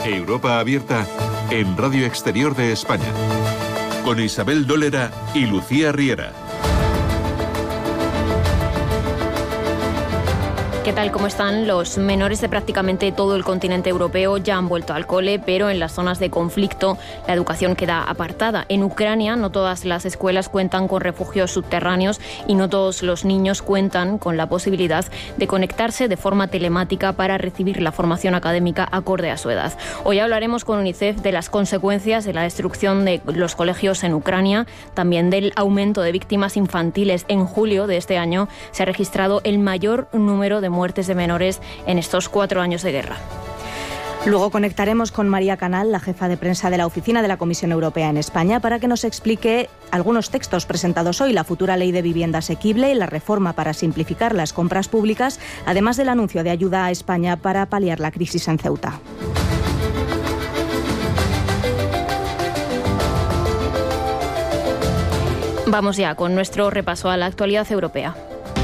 Europa Abierta en Radio Exterior de España, con Isabel Dólera y Lucía Riera. ¿Qué tal? ¿Cómo están? Los menores de prácticamente todo el continente europeo ya han vuelto al cole, pero en las zonas de conflicto la educación queda apartada. En Ucrania no todas las escuelas cuentan con refugios subterráneos y no todos los niños cuentan con la posibilidad de conectarse de forma telemática para recibir la formación académica acorde a su edad. Hoy hablaremos con UNICEF de las consecuencias de la destrucción de los colegios en Ucrania, también del aumento de víctimas infantiles. En julio de este año se ha registrado el mayor número de muertes de menores en estos 4 años de guerra. Luego conectaremos con María Canal, la jefa de prensa de la Oficina de la Comisión Europea en España, para que nos explique algunos textos presentados hoy, la futura ley de vivienda asequible y la reforma para simplificar las compras públicas, además del anuncio de ayuda a España para paliar la crisis en Ceuta. Vamos ya con nuestro repaso a la actualidad europea.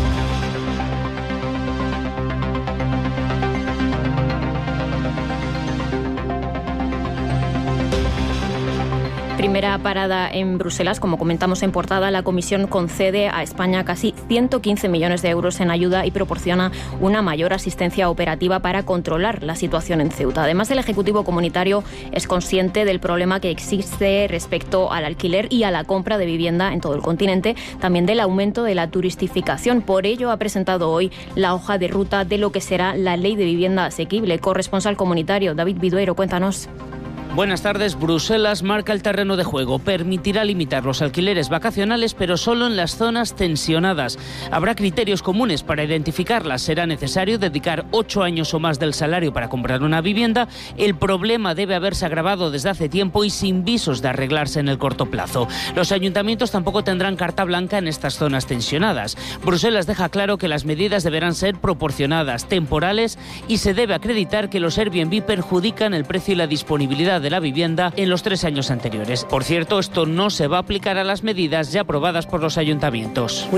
Primera parada en Bruselas. Como comentamos en portada, la Comisión concede a España casi 115 millones de euros en ayuda y proporciona una mayor asistencia operativa para controlar la situación en Ceuta. Además, el Ejecutivo Comunitario es consciente del problema que existe respecto al alquiler y a la compra de vivienda en todo el continente, también del aumento de la turistificación. Por ello, ha presentado hoy la hoja de ruta de lo que será la ley de vivienda asequible. Corresponsal comunitario David Vidueiro, cuéntanos. Buenas tardes. Bruselas marca el terreno de juego. Permitirá limitar los alquileres vacacionales, pero solo en las zonas tensionadas. Habrá criterios comunes para identificarlas. Será necesario dedicar 8 años o más del salario para comprar una vivienda. El problema debe haberse agravado desde hace tiempo y sin visos de arreglarse en el corto plazo. Los ayuntamientos tampoco tendrán carta blanca en estas zonas tensionadas. Bruselas deja claro que las medidas deberán ser proporcionadas, temporales, y se debe acreditar que los Airbnb perjudican el precio y la disponibilidad de la vivienda en los 3 años anteriores. Por cierto, esto no se va a aplicar a las medidas ya aprobadas por los ayuntamientos.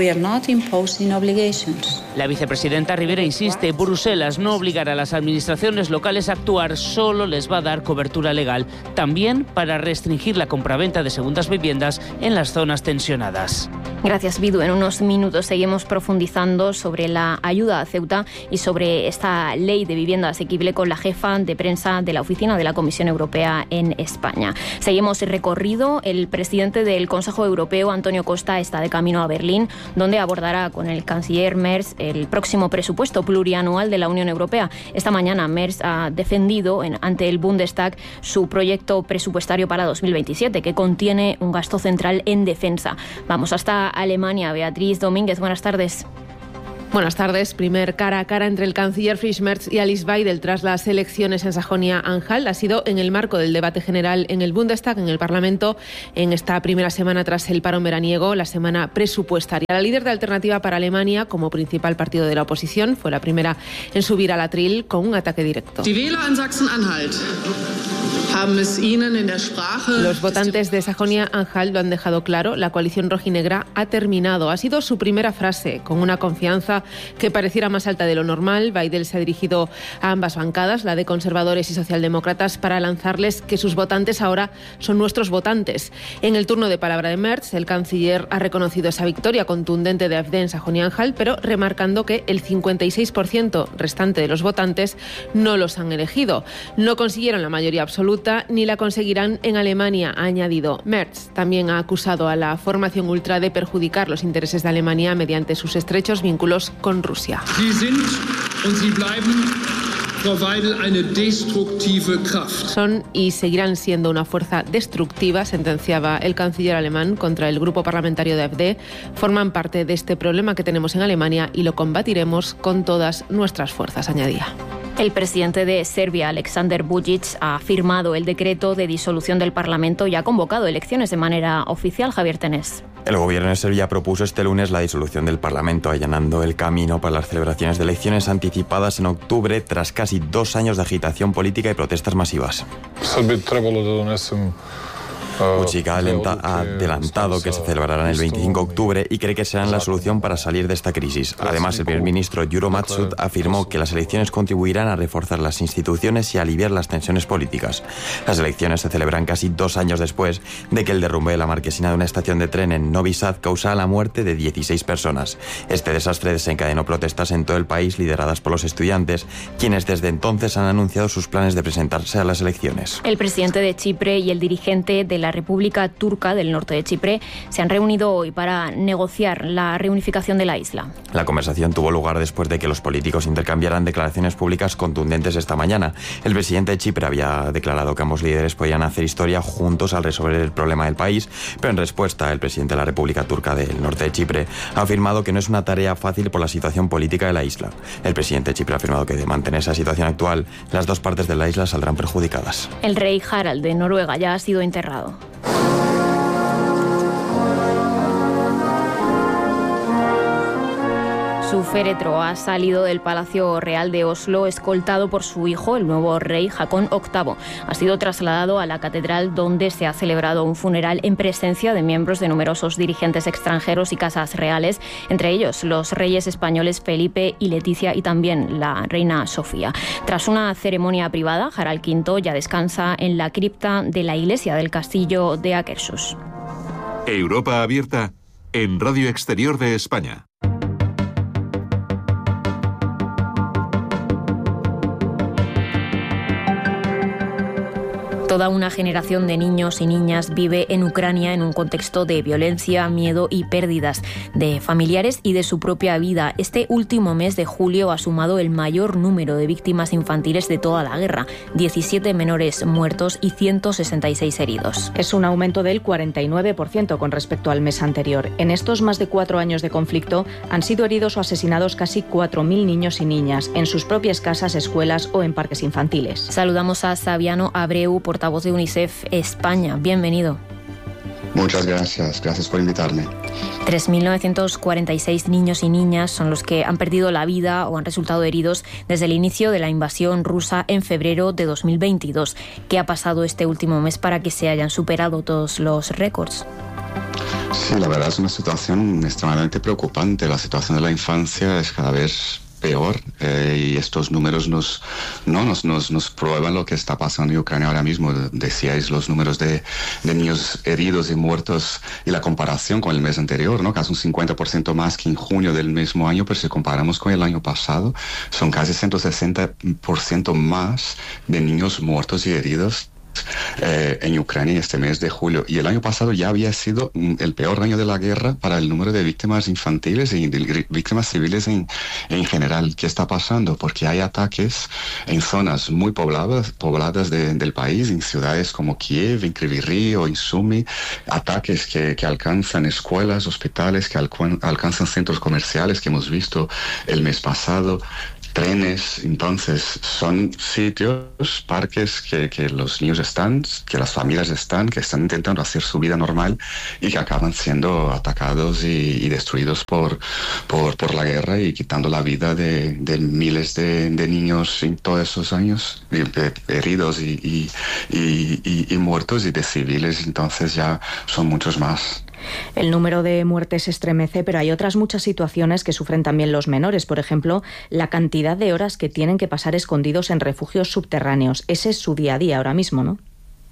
La vicepresidenta Rivera insiste, Bruselas no obligará a las administraciones locales a actuar, solo les va a dar cobertura legal, también para restringir la compraventa de segundas viviendas en las zonas tensionadas. Gracias, Vidu. En unos minutos seguimos profundizando sobre la ayuda a Ceuta y sobre esta ley de vivienda asequible con la jefa de prensa de la Oficina de la Comisión Europea en España. Seguimos el recorrido. El presidente del Consejo Europeo, Antonio Costa, está de camino a Berlín, donde abordará con el canciller Merz el próximo presupuesto plurianual de la Unión Europea. Esta mañana Merz ha defendido ante el Bundestag su proyecto presupuestario para 2027, que contiene un gasto central en defensa. Vamos hasta Alemania. Beatriz Domínguez, buenas tardes. Buenas tardes. Primer cara a cara entre el canciller Friedrich Merz y Alice Weidel tras las elecciones en Sajonia-Anhalt. Ha sido en el marco del debate general en el Bundestag, en el Parlamento, en esta primera semana tras el parón veraniego, la semana presupuestaria. La líder de Alternativa para Alemania, como principal partido de la oposición, fue la primera en subir al atril con un ataque directo. Los votantes de Sajonia-Anhalt lo han dejado claro. La coalición rojinegra ha terminado. Ha sido su primera frase, con una confianza que pareciera más alta de lo normal. Weidel se ha dirigido a ambas bancadas, la de conservadores y socialdemócratas, para lanzarles que sus votantes ahora son nuestros votantes. En el turno de palabra de Merz, el canciller ha reconocido esa victoria contundente de AfD en Sajonia-Anhalt, pero remarcando que el 56% restante de los votantes no los han elegido. No consiguieron la mayoría absoluta ni la conseguirán en Alemania, ha añadido. Merz también ha acusado a la formación ultra de perjudicar los intereses de Alemania mediante sus estrechos vínculos con Rusia. Son y seguirán siendo una fuerza destructiva, sentenciaba el canciller alemán contra el grupo parlamentario de AfD. Forman parte de este problema que tenemos en Alemania y lo combatiremos con todas nuestras fuerzas, añadía. El presidente de Serbia, Aleksandar Vučić, ha firmado el decreto de disolución del Parlamento y ha convocado elecciones de manera oficial. Javier Tenés. El gobierno de Serbia propuso este lunes la disolución del Parlamento, allanando el camino para las celebraciones de elecciones anticipadas en octubre, tras casi 2 años de agitación política y protestas masivas. Kuchik ha adelantado que se celebrarán el 25 de octubre y cree que serán la solución para salir de esta crisis. Además, el primer ministro Juro Matsut afirmó que las elecciones contribuirán a reforzar las instituciones y a aliviar las tensiones políticas. Las elecciones se celebran casi 2 años después de que el derrumbe de la marquesina de una estación de tren en Novi Sad causara la muerte de 16 personas. Este desastre desencadenó protestas en todo el país lideradas por los estudiantes, quienes desde entonces han anunciado sus planes de presentarse a las elecciones. El presidente de Chipre y el dirigente de la República Turca del Norte de Chipre se han reunido hoy para negociar la reunificación de la isla. La conversación tuvo lugar después de que los políticos intercambiaran declaraciones públicas contundentes esta mañana. El presidente de Chipre había declarado que ambos líderes podían hacer historia juntos al resolver el problema del país, pero en respuesta el presidente de la República Turca del Norte de Chipre ha afirmado que no es una tarea fácil por la situación política de la isla. El presidente de Chipre ha afirmado que de mantener esa situación actual, las dos partes de la isla saldrán perjudicadas. El rey Harald de Noruega ya ha sido enterrado. Su féretro ha salido del Palacio Real de Oslo escoltado por su hijo, el nuevo rey Haakon VIII. Ha sido trasladado a la catedral, donde se ha celebrado un funeral en presencia de miembros de numerosos dirigentes extranjeros y casas reales, entre ellos los reyes españoles Felipe y Leticia y también la reina Sofía. Tras una ceremonia privada, Harald V ya descansa en la cripta de la iglesia del castillo de Akershus. Europa abierta en Radio Exterior de España. Toda una generación de niños y niñas vive en Ucrania en un contexto de violencia, miedo y pérdidas de familiares y de su propia vida. Este último mes de julio ha sumado el mayor número de víctimas infantiles de toda la guerra: 17 menores muertos y 166 heridos. Es un aumento del 49% con respecto al mes anterior. En estos más de 4 años de conflicto han sido heridos o asesinados casi 4.000 niños y niñas en sus propias casas, escuelas o en parques infantiles. Saludamos a Saviano Abreu, portavoz de UNICEF España. Bienvenido. Muchas gracias por invitarme. 3.946 niños y niñas son los que han perdido la vida o han resultado heridos desde el inicio de la invasión rusa en febrero de 2022. ¿Qué ha pasado este último mes para que se hayan superado todos los récords? Sí, la verdad es una situación extremadamente preocupante. La situación de la infancia es cada vez peor y estos números nos prueban lo que está pasando en Ucrania ahora mismo. Decíais los números de niños heridos y muertos y la comparación con el mes anterior, ¿no? Casi un 50% más que en junio del mismo año, pero si comparamos con el año pasado, son casi 160% más de niños muertos y heridos en Ucrania este mes de julio. Y el año pasado ya había sido el peor año de la guerra para el número de víctimas infantiles y de víctimas civiles en general. ¿Qué está pasando? Porque hay ataques en zonas muy pobladas del país, en ciudades como Kiev, en Kryvyi Rih o en Sumy, ataques que alcanzan escuelas, hospitales, que alcanzan centros comerciales que hemos visto el mes pasado, trenes. Entonces son sitios, parques que los niños están, que las familias están, que están intentando hacer su vida normal y que acaban siendo atacados y destruidos por la guerra y quitando la vida de miles de niños en todos esos años, heridos y muertos, y de civiles. Entonces ya son muchos más. El número de muertes estremece, pero hay otras muchas situaciones que sufren también los menores. Por ejemplo, la cantidad de horas que tienen que pasar escondidos en refugios subterráneos. Ese es su día a día ahora mismo, ¿no?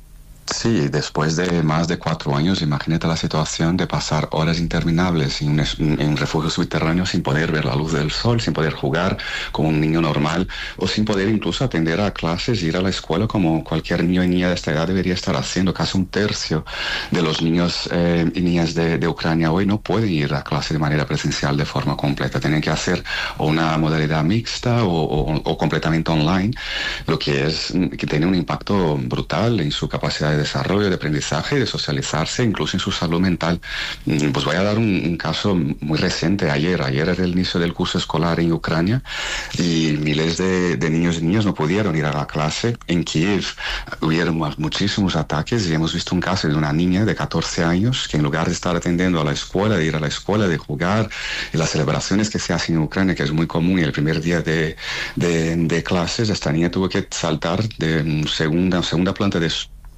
Sí, después de más de 4 años, imagínate la situación de pasar horas interminables en refugios subterráneos sin poder ver la luz del sol, sin poder jugar como un niño normal o sin poder incluso atender a clases y ir a la escuela como cualquier niño y niña de esta edad debería estar haciendo. Casi un tercio de los niños y niñas de Ucrania hoy no pueden ir a clase de manera presencial de forma completa. Tienen que hacer una modalidad mixta o completamente online, lo que tiene un impacto brutal en su capacidad de desarrollo, de aprendizaje y de socializarse, incluso en su salud mental. Pues voy a dar un caso muy reciente. Ayer era el inicio del curso escolar en Ucrania y miles de niños y niñas no pudieron ir a la clase. En Kiev hubieron muchísimos ataques y hemos visto un caso de una niña de 14 años que en lugar de estar atendiendo a la escuela, de ir a la escuela, de jugar, y las celebraciones que se hacen en Ucrania, que es muy común, y el primer día de clases, esta niña tuvo que saltar de segunda planta de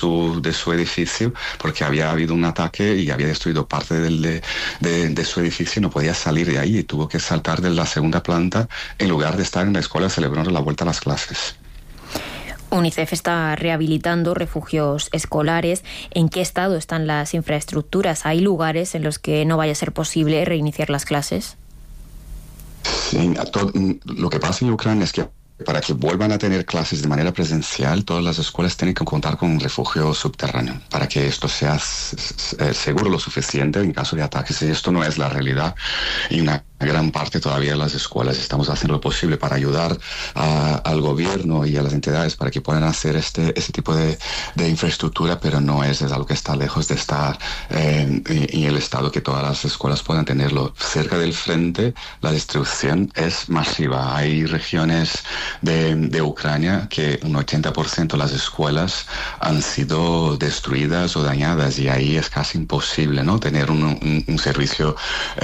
su edificio porque había habido un ataque y había destruido parte de su edificio y no podía salir de ahí y tuvo que saltar de la segunda planta en lugar de estar en la escuela celebrando la vuelta a las clases. UNICEF está rehabilitando refugios escolares. ¿En qué estado están las infraestructuras? ¿Hay lugares en los que no vaya a ser posible reiniciar las clases? Sí, lo que pasa en Ucrania es que para que vuelvan a tener clases de manera presencial, todas las escuelas tienen que contar con un refugio subterráneo para que esto sea seguro lo suficiente en caso de ataques. Y esto no es la realidad. Y una gran parte todavía de las escuelas estamos haciendo lo posible para ayudar al gobierno y a las entidades para que puedan hacer este tipo de infraestructura, pero no es algo que está lejos de estar en el estado que todas las escuelas puedan tenerlo. Cerca del frente, la destrucción es masiva. Hay regiones de Ucrania que un 80% de las escuelas han sido destruidas o dañadas y ahí es casi imposible, ¿no?, tener un servicio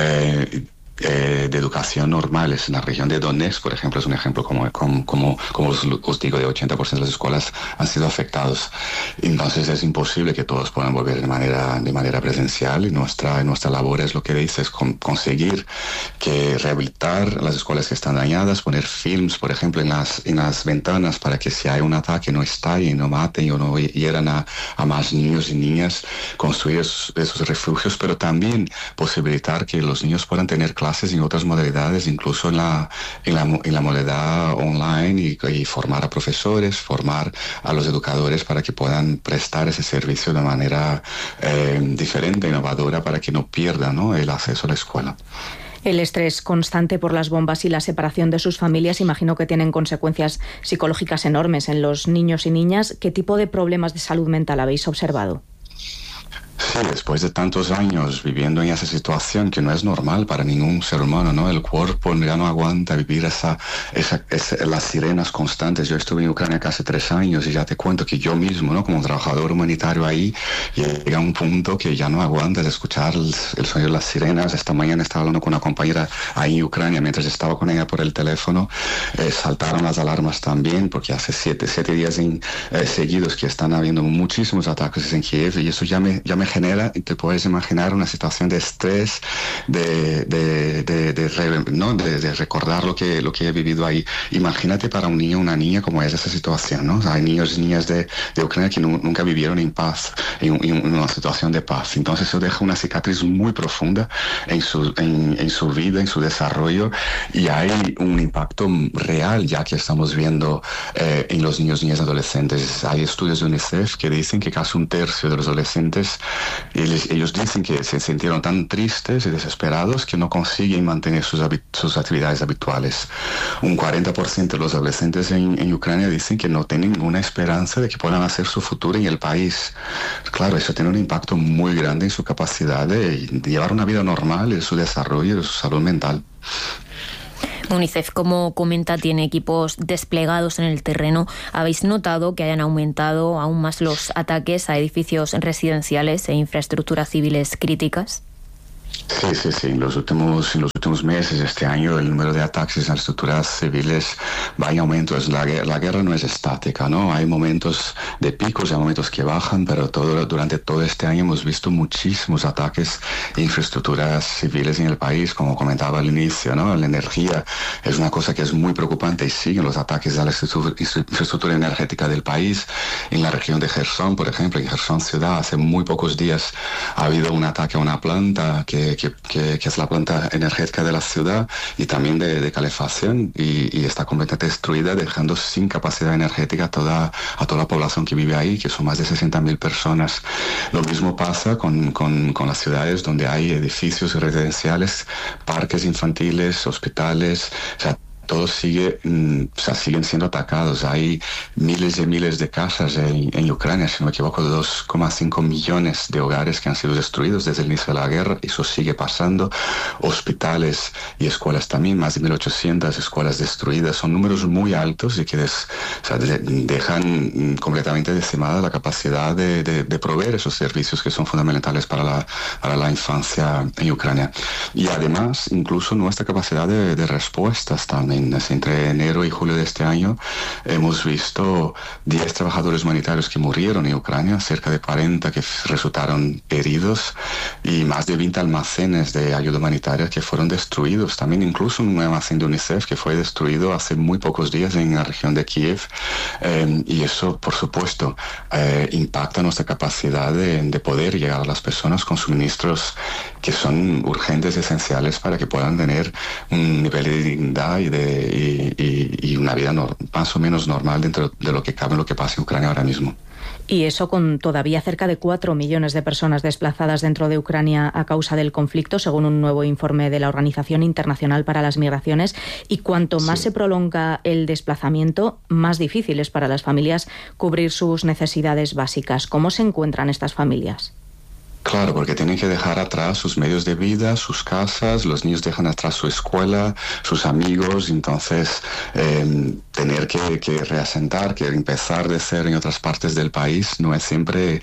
de educación normales. En la región de Donetsk, por ejemplo, es un ejemplo como os digo, de 80% de las escuelas han sido afectados. Entonces es imposible que todos puedan volver de manera presencial y nuestra labor es lo que dice, es conseguir que rehabilitar las escuelas que están dañadas, poner films, por ejemplo, en las ventanas para que si hay un ataque no estallen, no maten o no hieran a más niños y niñas, construir esos refugios, pero también posibilitar que los niños puedan tener clases en otras modalidades, incluso en la modalidad online y formar a profesores, formar a los educadores para que puedan prestar ese servicio de manera diferente, innovadora, para que no pierdan, ¿no?, el acceso a la escuela. El estrés constante por las bombas y la separación de sus familias imagino que tienen consecuencias psicológicas enormes en los niños y niñas. ¿Qué tipo de problemas de salud mental habéis observado? Sí, después de tantos años viviendo en esa situación que no es normal para ningún ser humano, ¿no? El cuerpo ya no aguanta vivir las sirenas constantes. Yo estuve en Ucrania casi 3 años y ya te cuento que yo mismo, ¿no?, como trabajador humanitario ahí, llega un punto que ya no aguantas escuchar el sonido de las sirenas. Esta mañana estaba hablando con una compañera ahí en Ucrania, mientras estaba con ella por el teléfono, saltaron las alarmas también, porque hace 7 días seguidos que están habiendo muchísimos ataques en Kiev y eso ya me genera, te puedes imaginar, una situación de estrés, de recordar lo que he vivido ahí. Imagínate para un niño o una niña cómo es esa situación, ¿no? O sea, hay niños y niñas de Ucrania que nunca vivieron en paz, en una situación de paz. Entonces eso deja una cicatriz muy profunda en su vida, en su desarrollo, y hay un impacto real ya que estamos viendo en los niños, niñas y adolescentes. Hay estudios de UNICEF que dicen que casi 1/3 de los adolescentes, ellos dicen que se sintieron tan tristes y desesperados que no consiguen mantener sus actividades habituales. Un 40% de los adolescentes en Ucrania dicen que no tienen ninguna esperanza de que puedan hacer su futuro en el país. Claro, eso tiene un impacto muy grande en su capacidad de llevar una vida normal, en su desarrollo y en su salud mental. UNICEF, como comenta, tiene equipos desplegados en el terreno. ¿Habéis notado que hayan aumentado aún más los ataques a edificios residenciales e infraestructuras civiles críticas? Sí. En los últimos meses, este año, el número de ataques a estructuras civiles va en aumento. La guerra no es estática, ¿no? Hay momentos de picos, hay momentos que bajan, pero durante todo este año hemos visto muchísimos ataques a infraestructuras civiles en el país, como comentaba al inicio, ¿no? La energía es una cosa que es muy preocupante y siguen los ataques a la infraestructura energética del país. En la región de Gerson, por ejemplo, en Gerson ciudad, hace muy pocos días ha habido un ataque a una planta que es la planta energética de la ciudad y también de calefacción y está completamente destruida, dejando sin capacidad energética a toda la población que vive ahí, que son más de 60.000 personas. Lo mismo pasa con las ciudades donde hay edificios residenciales, parques infantiles, hospitales, o sea, todos siguen siendo atacados. Hay miles y miles de casas en Ucrania, si no me equivoco, 2,5 millones de hogares que han sido destruidos desde el inicio de la guerra. Eso sigue pasando. Hospitales y escuelas también, más de 1.800 escuelas destruidas. Son números muy altos y que dejan completamente decimada la capacidad de proveer esos servicios que son fundamentales para la infancia en Ucrania. Y además, incluso nuestra capacidad de respuestas también. tremendas. Entre enero y julio de este año hemos visto 10 trabajadores humanitarios que murieron en Ucrania, cerca de 40 que resultaron heridos y más de 20 almacenes de ayuda humanitaria que fueron destruidos. También incluso un almacén de UNICEF que fue destruido hace muy pocos días en la región de Kiev. Y eso, por supuesto, impacta nuestra capacidad de poder llegar a las personas con suministros que son urgentes y esenciales para que puedan tener un nivel de dignidad y una vida más o menos normal dentro de lo que cabe en lo que pasa en Ucrania ahora mismo. Y eso con todavía cerca de 4 millones de personas desplazadas dentro de Ucrania a causa del conflicto, según un nuevo informe de la Organización Internacional para las Migraciones. Y cuanto más se prolonga el desplazamiento, más difícil es para las familias cubrir sus necesidades básicas. ¿Cómo se encuentran estas familias? Claro, porque tienen que dejar atrás sus medios de vida, sus casas, los niños dejan atrás su escuela, sus amigos, entonces tener que reasentar, que empezar de cero en otras partes del país no es siempre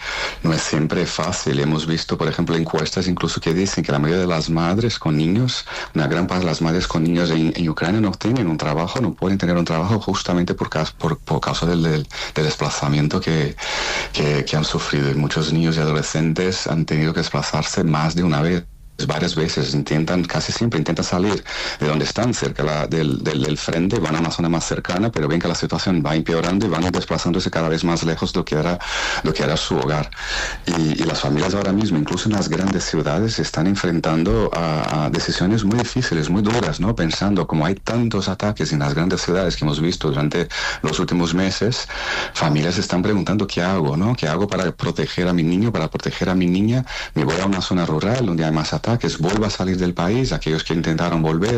fácil. Hemos visto, por ejemplo, encuestas incluso que dicen que la mayoría de las madres con niños, una gran parte de las madres con niños en Ucrania no tienen un trabajo, no pueden tener un trabajo justamente por causa del desplazamiento que han sufrido. Y muchos niños y adolescentes han tenido que desplazarse más de una vez. Varias veces casi siempre intentan salir de donde están, cerca del frente, van a una zona más cercana, pero ven que la situación va empeorando y van desplazándose cada vez más lejos de lo que era su hogar. Y las familias ahora mismo, incluso en las grandes ciudades, se están enfrentando a decisiones muy difíciles, muy duras, ¿no? Pensando, como hay tantos ataques en las grandes ciudades que hemos visto durante los últimos meses, familias se están preguntando ¿qué hago, no? ¿Qué hago para proteger a mi niño, para proteger a mi niña? Me voy a una zona rural donde hay más ataques, vuelva a salir del país, aquellos que intentaron volver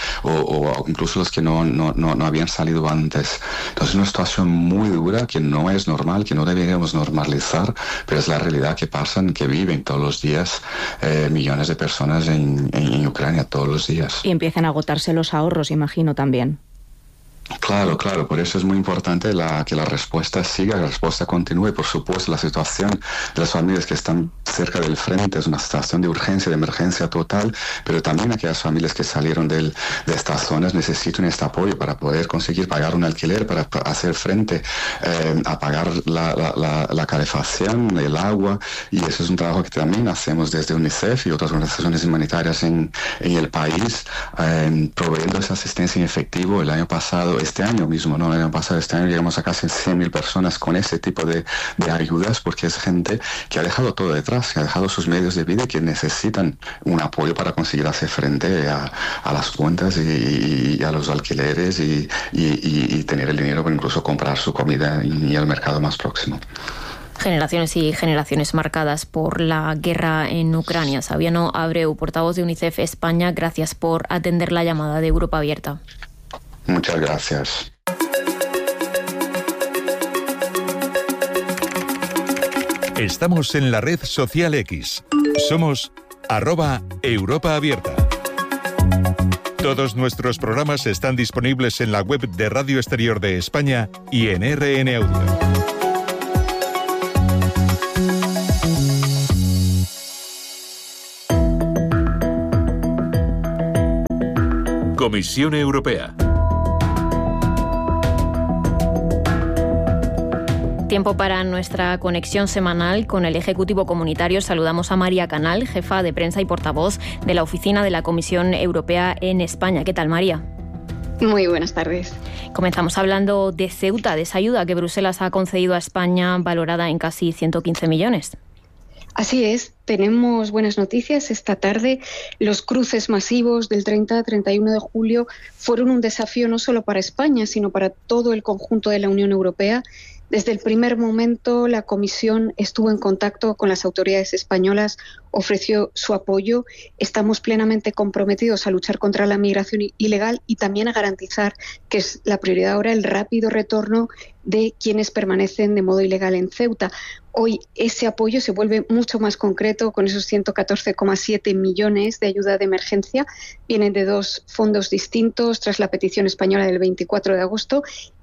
o incluso los que no habían salido antes. Entonces es una situación muy dura que no es normal, que no deberíamos normalizar, pero es la realidad que viven todos los días millones de personas en Ucrania todos los días. Y empiezan a agotarse los ahorros, imagino, también. Claro, por eso es muy importante que la respuesta siga, que la respuesta continúe. Por supuesto, la situación de las familias que están cerca del frente es una situación de urgencia, de emergencia total, pero también aquellas familias que salieron de estas zonas necesitan este apoyo para poder conseguir pagar un alquiler, para hacer frente a pagar la calefacción, el agua, y eso es un trabajo que también hacemos desde UNICEF y otras organizaciones humanitarias en el país, proveyendo esa asistencia en efectivo. Este año llegamos a casi 100.000 personas con ese tipo de ayudas, porque es gente que ha dejado todo detrás, que ha dejado sus medios de vida y que necesitan un apoyo para conseguir hacer frente a las cuentas y a los alquileres y tener el dinero para incluso comprar su comida y el mercado más próximo. Generaciones y generaciones marcadas por la guerra en Ucrania. Sabiano Abreu, portavoz de UNICEF España, gracias por atender la llamada de Europa Abierta. Muchas gracias. Estamos en la red social X. Somos @EuropaAbierta. Todos nuestros programas están disponibles en la web de Radio Exterior de España y en RN Audio. Comisión Europea. Tiempo para nuestra conexión semanal con el Ejecutivo Comunitario. Saludamos a María Canal, jefa de prensa y portavoz de la Oficina de la Comisión Europea en España. ¿Qué tal, María? Muy buenas tardes. Comenzamos hablando de Ceuta, de esa ayuda que Bruselas ha concedido a España, valorada en casi 115 millones. Así es, tenemos buenas noticias. Esta tarde los cruces masivos del 30 a 31 de julio fueron un desafío no solo para España, sino para todo el conjunto de la Unión Europea. Desde el primer momento, la Comisión estuvo en contacto con las autoridades españolas, ofreció su apoyo. Estamos plenamente comprometidos a luchar contra la migración ilegal y también a garantizar, que es la prioridad ahora, el rápido retorno de quienes permanecen de modo ilegal en Ceuta. Hoy ese apoyo se vuelve mucho más concreto con esos 114,7 millones de ayuda de emergencia. Vienen de dos fondos distintos tras la petición española del 24 de agosto y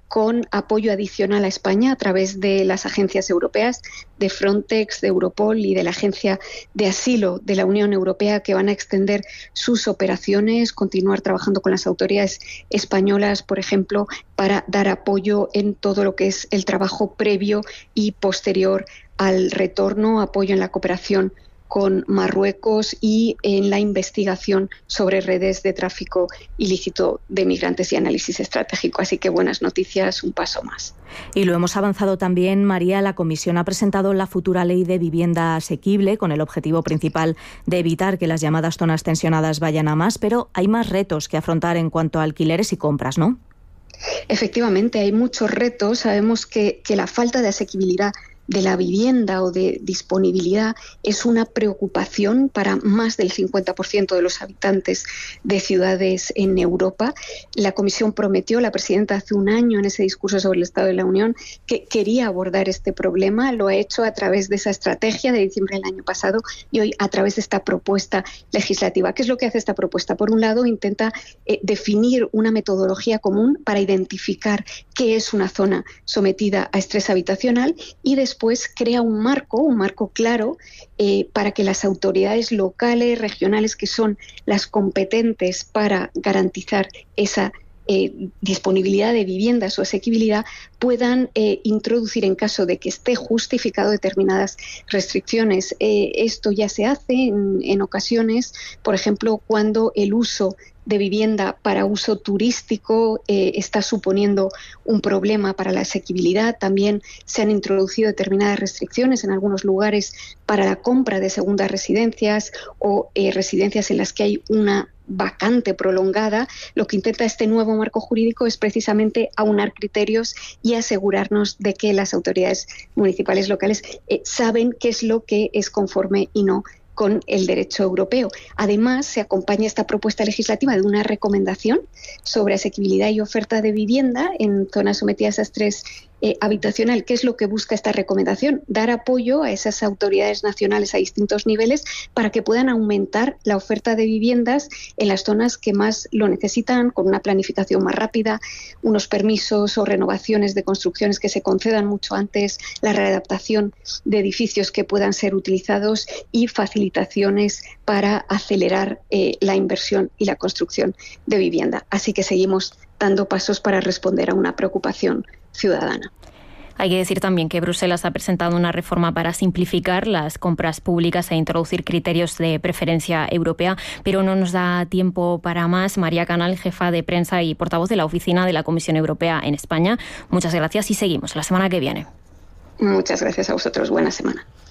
con apoyo adicional a España a través de las agencias europeas, de Frontex, de Europol y de la Agencia de Asilo de la Unión Europea, que van a extender sus operaciones, continuar trabajando con las autoridades españolas, por ejemplo, para dar apoyo en todo lo que es el trabajo previo y posterior al retorno, apoyo en la cooperación con Marruecos y en la investigación sobre redes de tráfico ilícito de migrantes y análisis estratégico. Así que buenas noticias, un paso más. Y lo hemos avanzado también, María. La Comisión ha presentado la futura ley de vivienda asequible con el objetivo principal de evitar que las llamadas zonas tensionadas vayan a más, pero hay más retos que afrontar en cuanto a alquileres y compras, ¿no? Efectivamente, hay muchos retos. Sabemos que la falta de asequibilidad de la vivienda o de disponibilidad es una preocupación para más del 50% de los habitantes de ciudades en Europa. La Comisión prometió, la presidenta hace un año en ese discurso sobre el Estado de la Unión, que quería abordar este problema. Lo ha hecho a través de esa estrategia de diciembre del año pasado y hoy a través de esta propuesta legislativa. ¿Qué es lo que hace esta propuesta? Por un lado, intenta definir una metodología común para identificar qué es una zona sometida a estrés habitacional y después crea un marco claro para que las autoridades locales, regionales, que son las competentes para garantizar esa disponibilidad de viviendas o asequibilidad, puedan introducir, en caso de que esté justificado, determinadas restricciones. Esto ya se hace en ocasiones, por ejemplo, cuando el uso de vivienda para uso turístico está suponiendo un problema para la asequibilidad. También se han introducido determinadas restricciones en algunos lugares para la compra de segundas residencias o residencias en las que hay una vacante prolongada. Lo que intenta este nuevo marco jurídico es precisamente aunar criterios y asegurarnos de que las autoridades municipales locales saben qué es lo que es conforme y no con el derecho europeo. Además, se acompaña esta propuesta legislativa de una recomendación sobre asequibilidad y oferta de vivienda en zonas sometidas a estrés habitacional. ¿Qué es lo que busca esta recomendación? Dar apoyo a esas autoridades nacionales a distintos niveles para que puedan aumentar la oferta de viviendas en las zonas que más lo necesitan, con una planificación más rápida, unos permisos o renovaciones de construcciones que se concedan mucho antes, la readaptación de edificios que puedan ser utilizados y facilitaciones para acelerar la inversión y la construcción de vivienda. Así que seguimos dando pasos para responder a una preocupación ciudadana. Hay que decir también que Bruselas ha presentado una reforma para simplificar las compras públicas e introducir criterios de preferencia europea, pero no nos da tiempo para más. María Canal, jefa de prensa y portavoz de la Oficina de la Comisión Europea en España, muchas gracias y seguimos la semana que viene. Muchas gracias a vosotros. Buena semana.